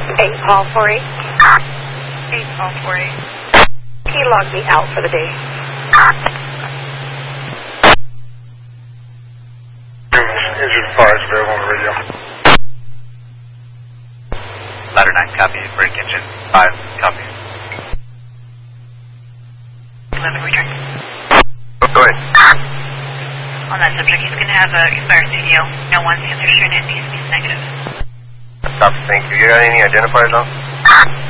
8 Paul 48. 8 Paul 48. Can you log me out for the day? Engine 5 is available on the radio. Ladder 9, copy. Break engine 5, copy. 11, return. Go ahead. On that subject, he's going to have an expired CDO. No one's answer sheet, it needs to be negative. Copy, thank you. You got any identifiers on?